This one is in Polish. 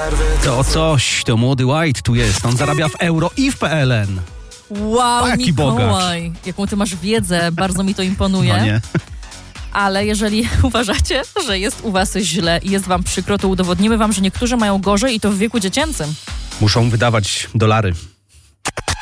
To coś, to młody White tu jest. On zarabia w euro i w PLN. Wow, Jaki Mikołaj, jaką ty masz wiedzę, bardzo mi to imponuje. No nie. Ale jeżeli uważacie, że jest u was źle i jest wam przykro, to udowodnimy wam, że niektórzy mają gorzej i to w wieku dziecięcym. Muszą wydawać dolary.